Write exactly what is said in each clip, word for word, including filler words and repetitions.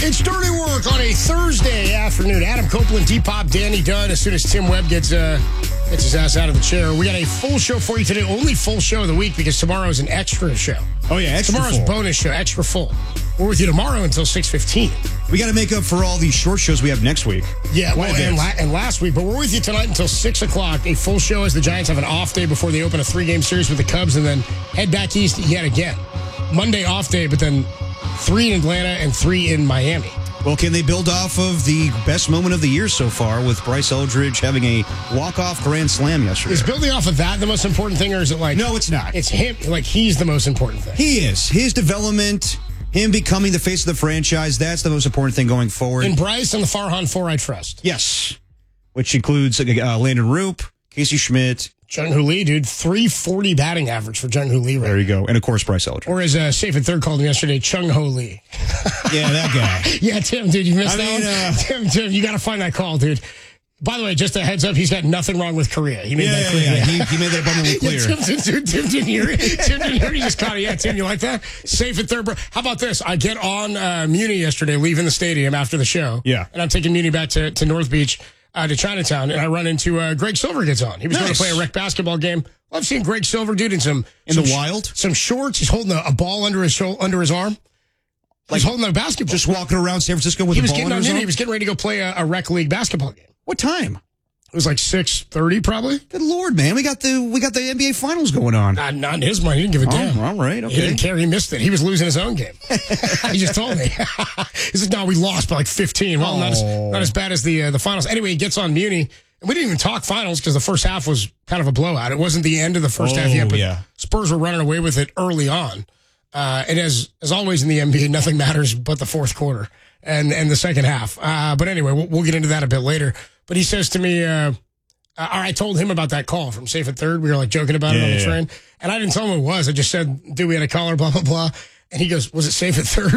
It's Dirty Work on a Thursday afternoon. Adam Copeland, D-Pop, Danny Dunn. As soon as Tim Webb gets, uh, gets his ass out of the chair, we got a full show for you today. Only full show of the week because tomorrow is an extra show. Oh, yeah, extra Tomorrow's full. bonus show, extra full. We're with you tomorrow until six fifteen. We got to make up for all these short shows we have next week. Yeah, well, and, la- and last week. But we're with you tonight until six o'clock. A full show as the Giants have an off day before they open a three-game series with the Cubs and then head back east yet again. Monday off day, but then three in Atlanta and three in Miami. Well, can they build off of the best moment of the year so far with Bryce Eldridge having a walk-off grand slam yesterday? Is building off of that the most important thing, or is it like... No, it's not. It's him. Like, he's the most important thing. He is. His development, him becoming the face of the franchise, that's the most important thing going forward. And Bryce and the Farhan Four I trust. Yes. Which includes uh, Landon Roop, Casey Schmidt. Jung-Hoo Lee, dude. three forty batting average for Jung-Hoo Lee right There you go. And, of course, Bryce Eldridge. Or as uh, Safe at Third called him yesterday, Chung-Ho Lee. Yeah, that guy. Yeah, Tim, dude, you missed I that mean, one? uh, Tim, Tim, you got to find that call, dude. By the way, just a heads up, he's got nothing wrong with Korea. He made Yeah, that clear. yeah, yeah. He, he made that abundantly clear. Yeah, Tim, Tim, Tim didn't hear it. Tim didn't hear it. He just caught it. Yeah, Tim, you like that? Safe at Third. How about this? I get on uh, Muni yesterday, leaving the stadium after the show. Yeah. And I'm taking Muni back to, to North Beach, uh, to Chinatown, and I run into uh, Greg Silver gets on. He was Nice. going to play a rec basketball game. Well, I've seen Greg Silver, dude, in some... In some the sh- wild? Some shorts. He's holding a, a ball under his shoulder, under his arm. Like he's holding a basketball. Just walking around San Francisco with he the was ball getting under on his Muni. arm? He was getting ready to go play a, a rec league basketball game. What time? It was like six thirty, probably. Good Lord, man. We got the we got the N B A Finals going on. Not, not in his mind. He didn't give a damn. Oh, all right, okay. He didn't care. He missed it. He was losing his own game. He just told me. He said, no, we lost by like fifteen. Well, not as, Oh. not as bad as the uh, the finals. Anyway, he gets on Muni. And we didn't even talk finals because the first half was kind of a blowout. It wasn't the end of the first Oh, half yet, but yeah. Spurs were running away with it early on. Uh, and as as always in the N B A, nothing matters but the fourth quarter and, and the second half. Uh, but anyway, we'll, we'll get into that a bit later. But he says to me... Uh, Uh, I told him about that call from Safe at Third. We were like joking about Yeah, it on the yeah. train. And I didn't tell him who it was. I just said, dude, we had a caller, blah, blah, blah. And he goes, was it Safe at Third?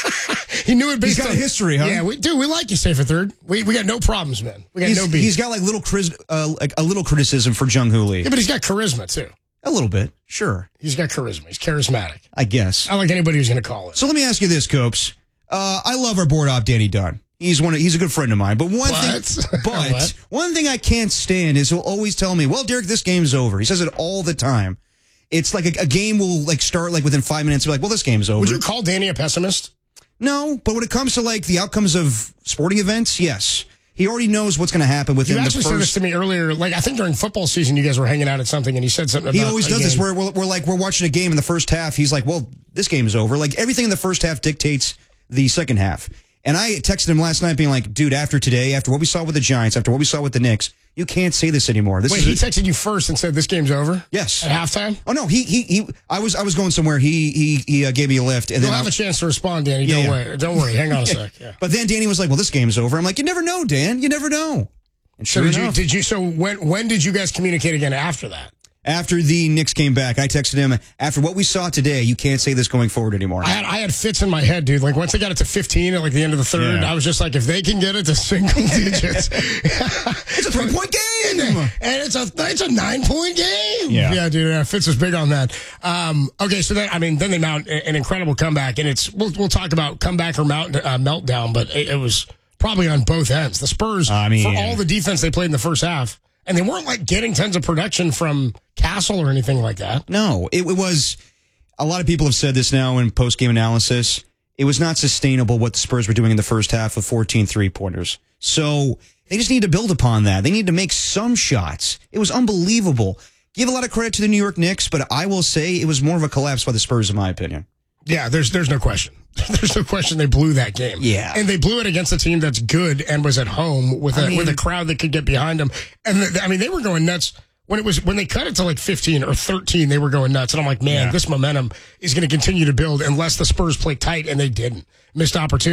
He knew it based He's got on a history, huh? Yeah, we do. We like you, Safe at Third. We we got no problems, man. We got He's, no beef. he's got like little cris- uh, like a little criticism for Jung-Hoo Lee. Yeah, but he's got charisma, too. A little bit, sure. He's got charisma. He's charismatic. I guess. I like anybody who's going to call it. So let me ask you this, Copes. Uh, I love our board op, Danny Dunn. He's one. Of, he's a good friend of mine. But one What? thing, but What? one thing I can't stand is he'll always tell me, "Well, Derek, this game's over." He says it all the time. It's like a, a game will like start like within five minutes. Be like, "Well, this game's over." Would you call Danny a pessimist? No, but when it comes to like the outcomes of sporting events, yes, he already knows what's going to happen within You the actually said this first. to me earlier. Like, I think during football season, you guys were hanging out at something, and he said something about He always a does this. game. Where we're, we're like we're watching a game in the first half. He's like, "Well, this game's over." Like everything in the first half dictates the second half. And I texted him last night being like, dude, after today, after what we saw with the Giants, after what we saw with the Knicks, you can't say this anymore. This Wait, is he a- texted you first and said this game's over? Yes. At halftime? Oh no, he he he. I was I was going somewhere. He he he uh, gave me a lift, and You'll then have I, a chance to respond, Danny. Yeah, Don't yeah. worry. Don't worry. Hang on a sec. Yeah. but then Danny was like, well, this game's over. I'm like, you never know, Dan. You never know. And So sure did you? enough, Did you? So when when did you guys communicate again after that? after the Knicks came back, I texted him, after what we saw today, you can't say this going forward anymore. I had I had fits in my head, dude. Like once they got it to fifteen at like the end of the third, Yeah. I was just like, if they can get it to single digits, It's a three point game. and it's a it's a nine point game. Yeah. yeah, dude. Uh, Fitz was big on that. Um, okay, so then I mean, then they mount an incredible comeback, and it's we'll we'll talk about comeback or mount uh, meltdown, but it, it was probably on both ends. The Spurs, I mean- for all the defense they played in the first half, and they weren't like getting tons of production from Castle or anything like that. No, it, it was. A lot of people have said this now in post game analysis. It was not sustainable what the Spurs were doing in the first half of fourteen three pointers. So they just need to build upon that. They need to make some shots. It was unbelievable. Give a lot of credit to the New York Knicks, but I will say it was more of a collapse by the Spurs, in my opinion. Yeah, there's there's no question. There's no question they blew that game. Yeah. And they blew it against a team that's good and was at home with a I mean- with a crowd that could get behind them. And the, I mean, they were going nuts when it was when they cut it to like fifteen or thirteen. They were going nuts, and I'm like, man, Yeah. this momentum is going to continue to build unless the Spurs play tight, and they didn't. Missed opportunity.